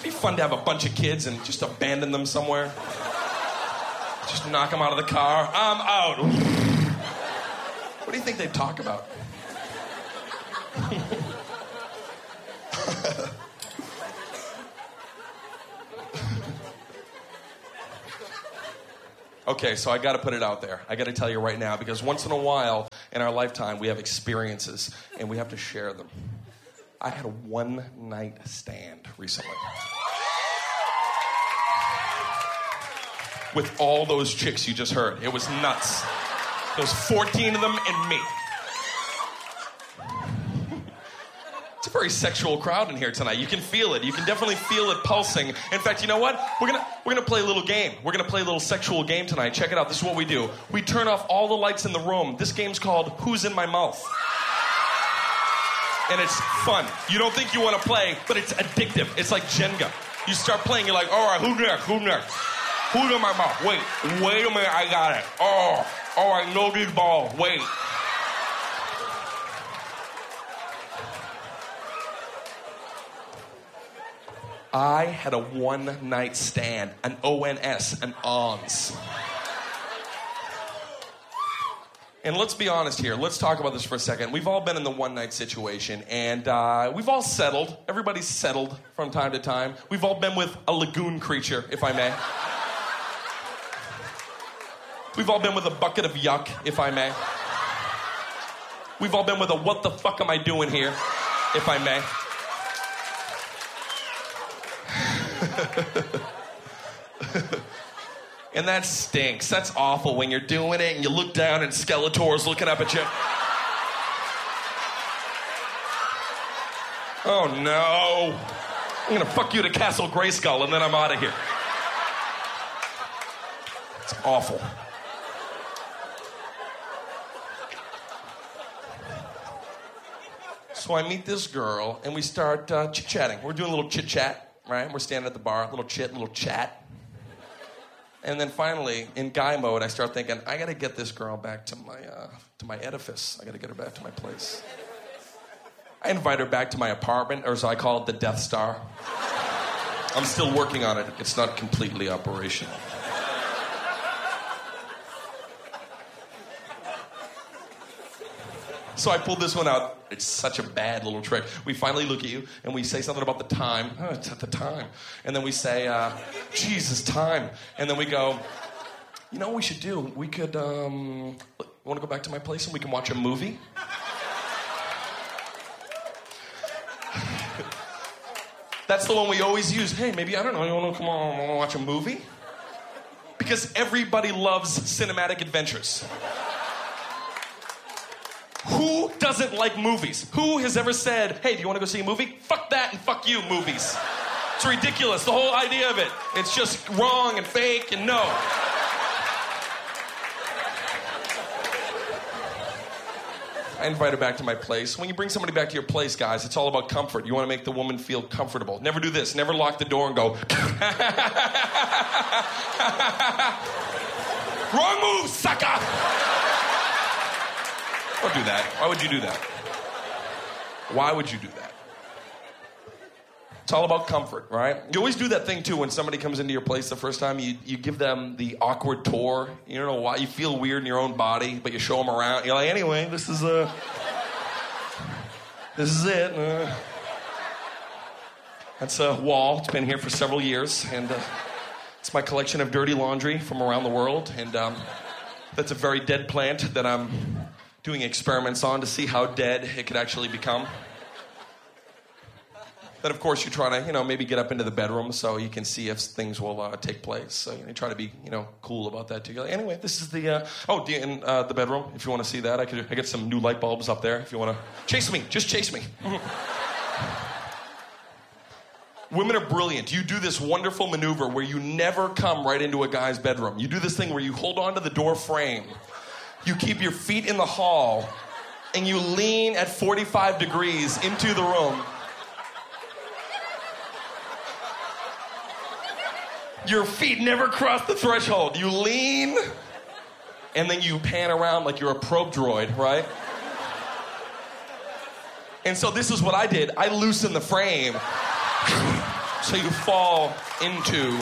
It'd be fun to have a bunch of kids and just abandon them somewhere. Just knock them out of the car. I'm out. What do you think they'd talk about? Okay, so I got to put it out there. I got to tell you right now, because once in a while in our lifetime we have experiences and we have to share them. I had a one-night stand recently. With all those chicks you just heard. It was nuts. There was 14 of them and me. It's a very sexual crowd in here tonight. You can feel it. You can definitely feel it pulsing. In fact, you know what? We're gonna play a little game. We're gonna play a little sexual game tonight. Check it out. This is what we do. We turn off all the lights in the room. This game's called Who's in My Mouth? And it's fun. You don't think you want to play, but it's addictive. It's like Jenga. You start playing, you're like, all right, who next? Who next? Who's in my mouth? Wait a minute, I got it. Oh, all right, no these balls. Wait. I had a one-night stand, an ONS, an ONS. And let's be honest here. Let's talk about this for a second. We've all been in the one-night situation, and we've all settled. Everybody's settled from time to time. We've all been with a lagoon creature, if I may. We've all been with a bucket of yuck, if I may. We've all been with a what the fuck am I doing here, if I may. And that stinks. That's awful when you're doing it and you look down and Skeletor's looking up at you. Oh no. I'm gonna fuck you to Castle Grayskull and then I'm out of here. It's awful. So I meet this girl and we start chit-chatting. We're doing a little chit-chat, right? We're standing at the bar, little chat. And then finally, in guy mode, I start thinking, I gotta get this girl back to my edifice. I gotta get her back to my place. I invite her back to my apartment, or as I call it, the Death Star. I'm still working on it. It's not completely operational. So I pulled this one out. It's such a bad little trick. We finally look at you, and we say something about the time. Oh, it's at the time. And then we say, Jesus, time. And then we go, you know what we should do? We could, want to go back to my place and we can watch a movie? That's the one we always use. Hey, maybe, I don't know, you want to come on, watch a movie? Because everybody loves cinematic adventures. Who doesn't like movies? Who has ever said, hey, do you want to go see a movie? Fuck that and fuck you, movies. It's ridiculous, the whole idea of it. It's just wrong and fake and no. I invite her back to my place. When you bring somebody back to your place, guys, it's all about comfort. You want to make the woman feel comfortable. Never do this. Never lock the door and go, wrong move, sucker! Don't do that. Why would you do that? Why would you do that? It's all about comfort, right? You always do that thing, too, when somebody comes into your place the first time. You give them the awkward tour. You don't know why. You feel weird in your own body, but you show them around. You're like, anyway, this is it. That's a wall. It's been here for several years, and it's my collection of dirty laundry from around the world, and that's a very dead plant that I'm doing experiments on to see how dead it could actually become. Then, of course, you're trying to, maybe get up into the bedroom so you can see if things will take place. So you try to be, cool about that too. You're like, anyway, this is the, in the bedroom, if you want to see that. I get some new light bulbs up there if you want to. Chase me. Just chase me. Women are brilliant. You do this wonderful maneuver where you never come right into a guy's bedroom. You do this thing where you hold on to the door frame. You keep your feet in the hall, and you lean at 45 degrees into the room. Your feet never cross the threshold. You lean, and then you pan around like you're a probe droid, right? And so this is what I did. I loosened the frame. So you fall into...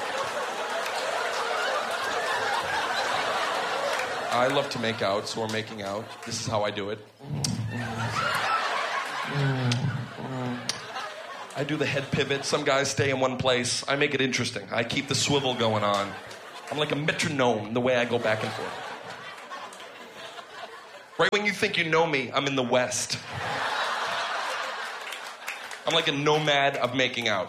I love to make out, so we're making out. This is how I do it. I do the head pivot. Some guys stay in one place. I make it interesting. I keep the swivel going on. I'm like a metronome, the way I go back and forth. Right when you think you know me, I'm in the West. I'm like a nomad of making out.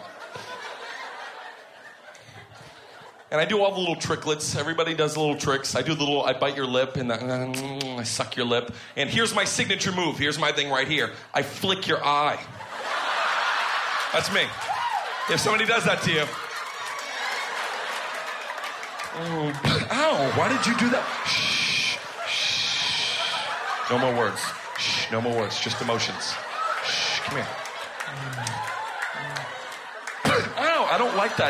And I do all the little tricklets. Everybody does little tricks. I do the little, I bite your lip, and I suck your lip. And here's my signature move. Here's my thing right here. I flick your eye. That's me. If somebody does that to you. Ow, why did you do that? Shh, shh. No more words. Shh, no more words, just emotions. Shh, come here. Ow, I don't like that.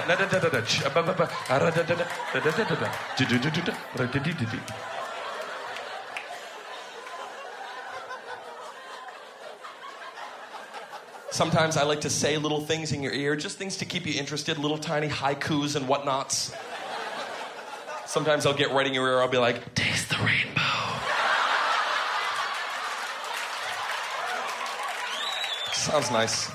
Sometimes I like to say little things in your ear, just things to keep you interested, little tiny haikus and whatnots. Sometimes I'll get right in your ear, I'll be like, taste the rainbow. Sounds nice.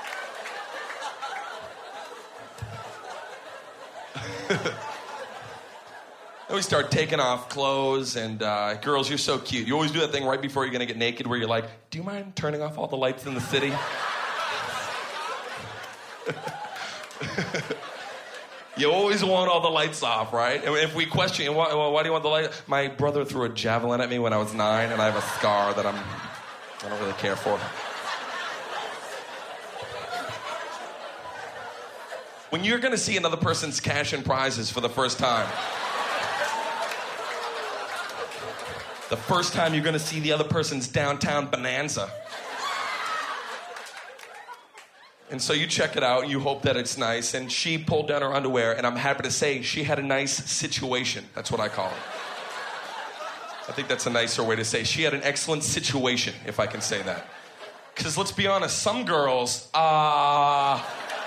Then we start taking off clothes, and girls, you're so cute. You always do that thing right before you're gonna get naked where you're like, do you mind turning off all the lights in the city? You always want all the lights off, right? And if we question, why do you want the light? My brother threw a javelin at me when I was 9, and I have a scar that I don't really care for. When you're gonna see another person's cash and prizes for the first time, the first time you're gonna see the other person's downtown bonanza. And so you check it out, you hope that it's nice, and she pulled down her underwear, and I'm happy to say she had a nice situation. That's what I call it. I think that's a nicer way to say she had an excellent situation, if I can say that. Because let's be honest, some girls, bad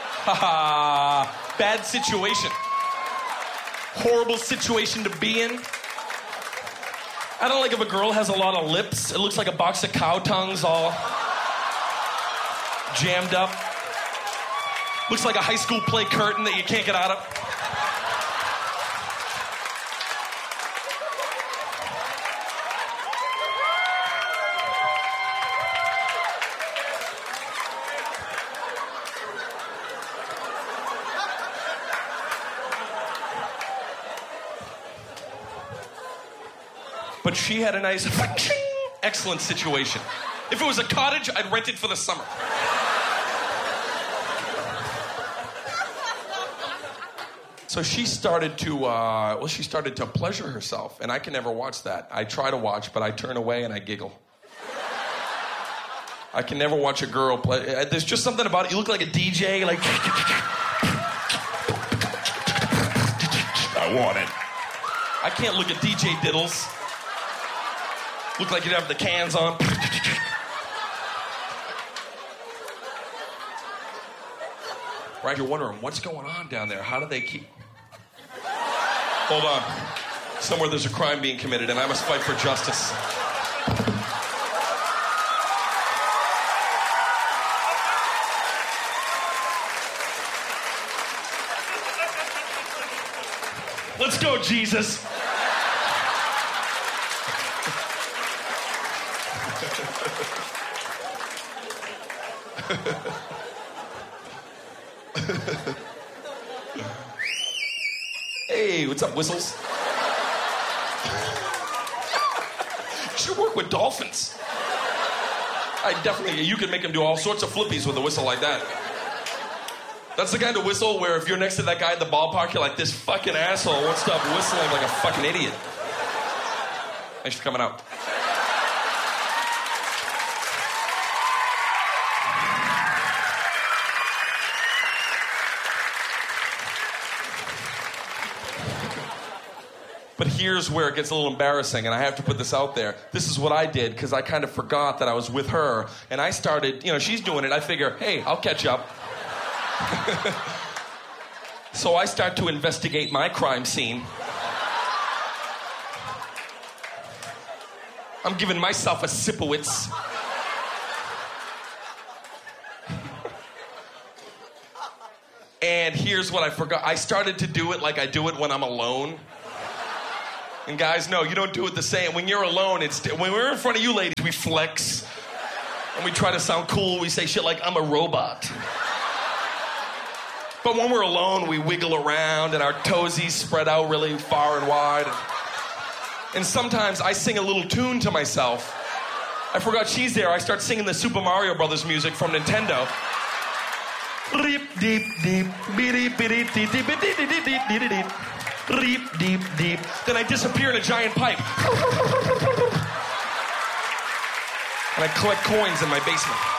situation. Horrible situation to be in. I don't like if a girl has a lot of lips. It looks like a box of cow tongues all jammed up. Looks like a high school play curtain that you can't get out of. But she had a nice, excellent situation. If it was a cottage, I'd rent it for the summer. So she started to pleasure herself, and I can never watch that. I try to watch, but I turn away and I giggle. I can never watch a girl play. There's just something about it. You look like a DJ, like... I want it. I can't look at DJ Diddles. Look like you'd have the cans on. Right, you're wondering, what's going on down there? How do they keep... Hold on. Somewhere there's a crime being committed, and I must fight for justice. Let's go, Jesus. Hey, what's up, whistles? You should work with dolphins. You can make them do all sorts of flippies with a whistle like that. That's the kind of whistle where if you're next to that guy at the ballpark, you're like, this fucking asshole won't stop whistling like a fucking idiot. Thanks for coming out. But here's where it gets a little embarrassing, and I have to put this out there. This is what I did, because I kind of forgot that I was with her, and I started, she's doing it. I figure, hey, I'll catch up. So I start to investigate my crime scene. I'm giving myself a Sipowicz. And here's what I forgot. I started to do it like I do it when I'm alone. And guys, no, you don't do it the same. When you're alone, when we're in front of you ladies, we flex. And we try to sound cool. We say shit like, I'm a robot. But when we're alone, we wiggle around and our toesies spread out really far and wide. And sometimes I sing a little tune to myself. I forgot she's there. I start singing the Super Mario Brothers music from Nintendo. Deep, deep, deep, deep, deep, deep, deep, deep, deep, deep. Then I disappear in a giant pipe. And I collect coins in my basement.